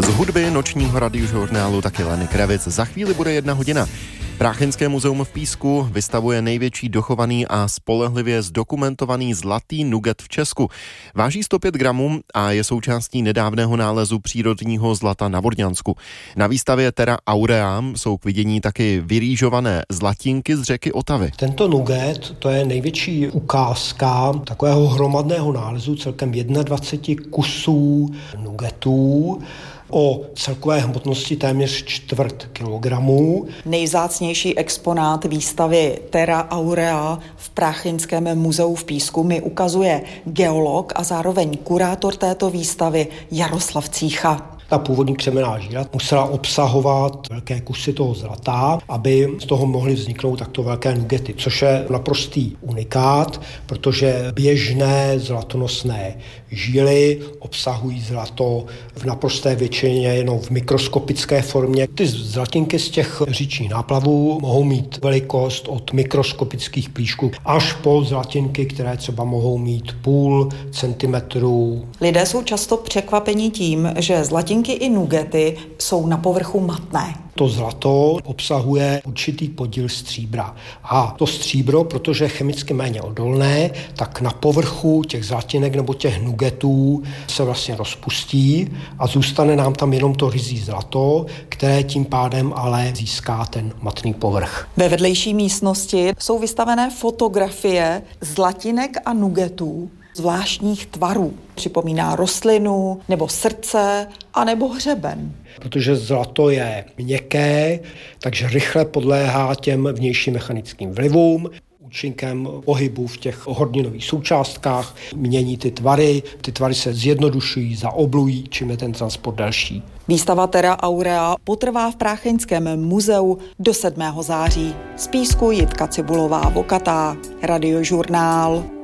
Z hudby nočního radiožurnálu taky Lenny Kravitz. Za chvíli bude 1 hodina. Práchenské muzeum v Písku vystavuje největší dochovaný a spolehlivě zdokumentovaný zlatý nuget v Česku. Váží 105 gramů a je součástí nedávného nálezu přírodního zlata na Vodňansku. Na výstavě Terra Aurea jsou k vidění taky vyrýžované zlatinky z řeky Otavy. Tento nuget, to je největší ukázka takového hromadného nálezu celkem 21 kusů nugetů o celkové hmotnosti téměř 1/4 kilogramu. Nejvzácnější exponát výstavy Terra Aurea v Práchenském muzeu v Písku mi ukazuje geolog a zároveň kurátor této výstavy Jaroslav Cícha. Ta původní křemenná žíla musela obsahovat velké kusy toho zlata, aby z toho mohly vzniknout takto velké nugety, což je naprostý unikát, protože běžné zlatonosné žíly obsahují zlato v naprosté většině jenom v mikroskopické formě. Ty zlatinky z těch říčních náplavů mohou mít velikost od mikroskopických plíšků až po zlatinky, které třeba mohou mít 0,5 centimetru. Lidé jsou často překvapeni tím, že zlatinky i nugety jsou na povrchu matné. To zlato obsahuje určitý podíl stříbra. A to stříbro, protože je chemicky méně odolné, tak na povrchu těch zlatinek nebo těch nugetů se vlastně rozpustí a zůstane nám tam jenom to ryzí zlato, které tím pádem ale získá ten matný povrch. Ve vedlejší místnosti jsou vystavené fotografie zlatinek a nugetů zvláštních tvarů. Připomíná rostlinu, nebo srdce, a nebo hřeben. Protože zlato je měkké, takže rychle podléhá těm vnějším mechanickým vlivům. Účinkem pohybu v těch horninových součástkách mění ty tvary se zjednodušují, zaoblují, čím je ten transport delší. Výstava Terra Aurea potrvá v Práchenském muzeu do 7. září. Z Písku Jitka Cibulová Vokatá, Radiožurnál.